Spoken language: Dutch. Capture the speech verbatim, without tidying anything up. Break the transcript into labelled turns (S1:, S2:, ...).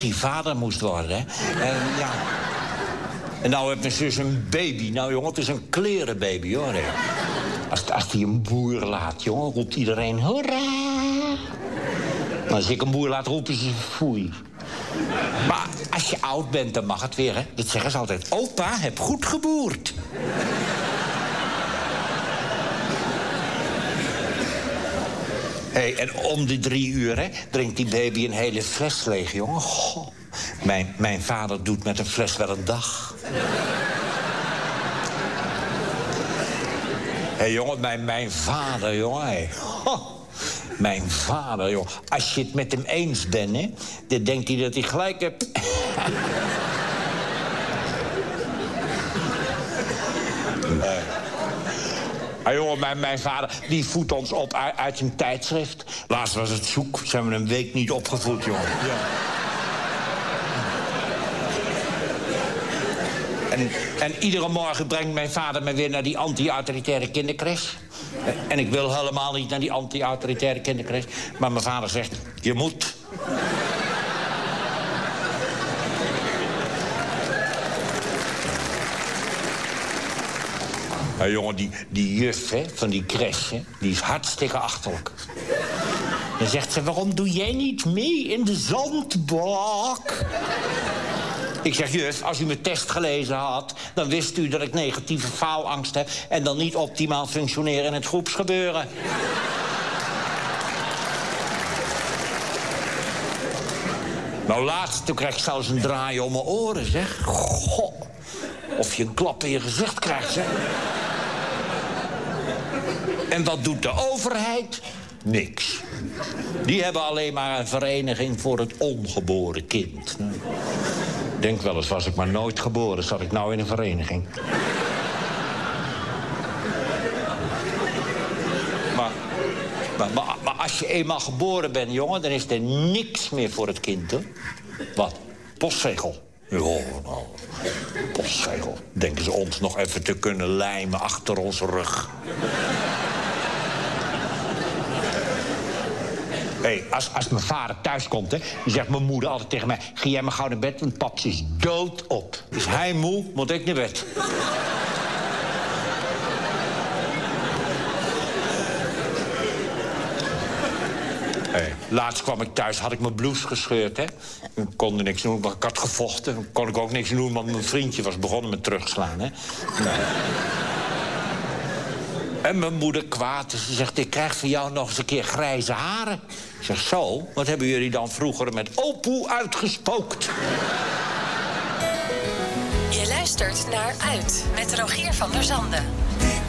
S1: die vader moest worden, hè. En ja... En nou heeft mijn zus een baby. Nou, jongen, het is een klerenbaby, hoor. Hè. Als, als die een boer laat, jongen, roept iedereen... Hoera! Maar als ik een boer laat, roepen ze foei. Maar als je oud bent, dan mag het weer, hè. Dat zeggen ze altijd. Opa, heb goed geboerd. Hé, hey, en om de drie uur, hè, drinkt die baby een hele fles leeg, jongen. Goh. Mijn, mijn vader doet met een fles wel een dag. Hé, hey, jongen, mijn, mijn vader, jongen. Hey. Oh, mijn vader, jongen. Als je het met hem eens bent, hè, dan denkt hij dat hij gelijk hebt. Nee. Ah, jongen, mijn, mijn vader, die voedt ons op uit, uit zijn tijdschrift. Laatst was het zoek, zijn we een week niet opgevoed, jongen. Ja. En, en iedere morgen brengt mijn vader me weer naar die anti-autoritaire kindercrash. En ik wil helemaal niet naar die anti-autoritaire kindercrash. Maar mijn vader zegt, je moet. Ja, jongen, die, die juf hè, van die crash, hè, die is hartstikke achterlijk. Dan zegt ze, waarom doe jij niet mee in de zandbak? Ik zeg, juf, als u mijn test gelezen had... dan wist u dat ik negatieve faalangst heb... en dan niet optimaal functioneren in het groepsgebeuren. Nou, laatst, toen kreeg ik zelfs een draai om mijn oren, zeg. Goh, of je een klap in je gezicht krijgt, zeg. En wat doet de overheid? Niks. Die hebben alleen maar een vereniging voor het ongeboren kind. Ik denk wel eens, was ik maar nooit geboren, zat ik nou in een vereniging. Maar, maar, maar, maar als je eenmaal geboren bent, jongen, dan is er niks meer voor het kind, hoor. Wat? Postzegel. Ja, nou, postzegel. Denken ze ons nog even te kunnen lijmen achter onze rug. Hey, als, als mijn vader thuis komt, hè, dan zegt mijn moeder altijd tegen mij... ga jij maar gauw naar bed, want paps is doodop. Is hij moe, moet ik naar bed. Hey, laatst kwam ik thuis, had ik mijn blouse gescheurd, hè. Ik kon er niks doen, maar ik had gevochten. Dan kon ik ook niks doen, want mijn vriendje was begonnen met terugslaan, hè. Nee. En mijn moeder kwaad, dus ze zegt, ik krijg van jou nog eens een keer grijze haren. Ik zeg, zo, wat hebben jullie dan vroeger met opoe uitgespookt?
S2: Je luistert naar Uit, met Rogier van der Zanden.